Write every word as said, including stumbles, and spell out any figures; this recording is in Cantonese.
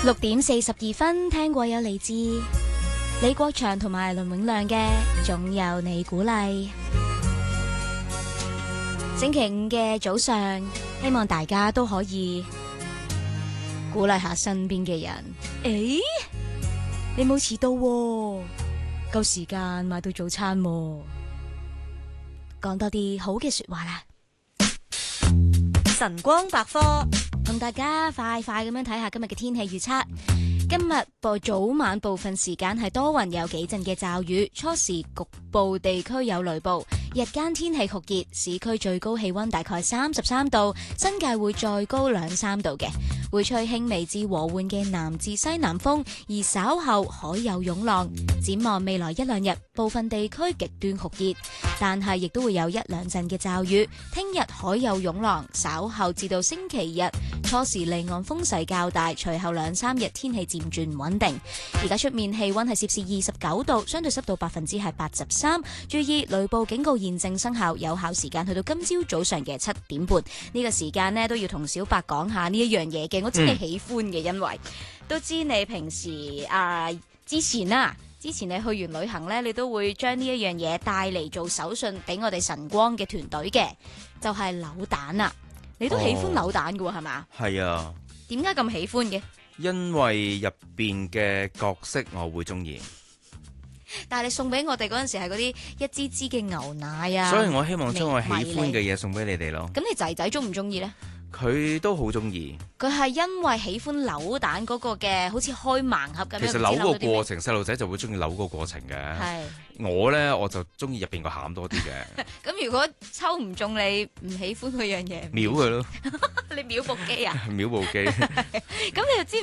六點四十二分，聽過有嚟自李國祥同埋倫永亮嘅《總有你鼓勵》。星期五嘅早上，希望大家都可以鼓勵下身邊嘅人。誒，你冇遲到喎，夠時間買到早餐喎，講多啲好嘅說話啦。 晨光百科同大家快快咁樣睇下今日嘅天氣預測。今日播早晚部分時間係多雲，有幾陣嘅驟雨，初時局部地區有雷暴。日間天氣酷熱，市區最高氣溫大概三十三度，新界會再高兩三度嘅，會吹輕微至和緩嘅南至西南風，而稍後海有湧浪。展望未來一兩日，部分地區極端酷熱，但係亦都會有一兩陣嘅驟雨。聽日海有湧浪，稍後至到星期日初時離岸風勢較大，隨後兩三日天氣漸轉穩定。而家出面氣溫係攝氏二十九度，相對濕度百分之係八十三。注意雷暴警告現正生效，有效時間去到今朝早上嘅七點半。呢個時間呢，都要同小白講下呢一樣嘢嘅，我知你喜歡嘅，因為都知你平時啊之前啊。之前你去完旅行呢，你都會將呢一樣嘢帶嚟做手信俾我哋晨光嘅團隊嘅，就係扭蛋啊！你都喜歡扭蛋㗎喎，係嘛？ 係啊。 點解咁喜歡嘅？ 因為入邊嘅角色我會中意。 但係你送俾我哋嗰陣時係嗰啲一支支嘅牛奶啊， 所以我希望將我喜歡嘅嘢送俾你哋咯。 咁你仔仔中唔中意呢？ 佢都好中意。 佢係因為喜歡扭蛋嗰個嘅，好似開盲盒咁樣。 其實扭個過程，細路仔就會中意扭個過程嘅。係。我呢，我就中意入邊個餡多啲嘅。 咁如果抽唔中你唔喜歡嗰樣嘢， 秒佢咯。 你秒部機啊？ 秒部機。 咁你又知唔